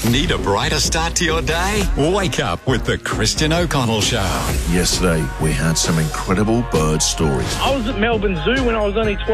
Need a brighter start to your day? Wake up with the Christian O'Connell Show. Yesterday, we had some incredible bird stories. I was at Melbourne Zoo when I was only 12.